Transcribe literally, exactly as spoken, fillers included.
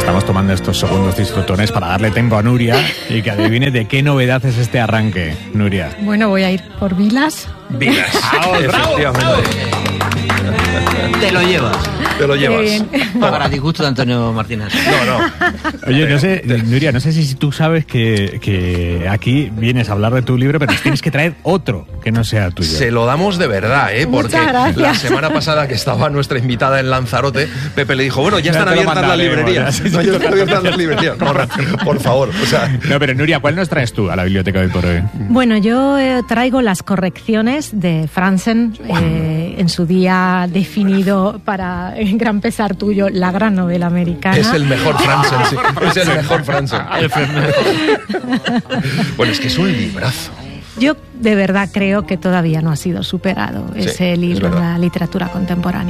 Estamos tomando estos segundos disfrutones para darle tempo a Nuria y que adivine de qué novedad es este arranque. Nuria. Bueno, voy a ir por Vilas. Vilas, efectivamente. Te lo llevas. Te lo llevas. Para disgusto de Antonio Martínez. No, no. Oye, no sé, Nuria, no sé si tú sabes que, que aquí vienes a hablar de tu libro, pero nos tienes que traer otro que no sea tuyo. Se lo damos de verdad, ¿eh? Porque la semana pasada que estaba nuestra invitada en Lanzarote, Pepe le dijo, bueno, ya están abiertas las librerías. No, ya están abiertas las librerías. Por, por favor, o sea... No, pero Nuria, ¿cuál nos traes tú a la biblioteca de hoy por hoy? Bueno, yo eh, traigo las correcciones de Franzen, eh, en su día definido para en gran pesar tuyo, la gran novela americana. Es el mejor Franzen, sí. Es el mejor Franzen. Bueno, es que es un librazo. Yo de verdad creo que todavía no ha sido superado sí, ese libro en la literatura contemporánea.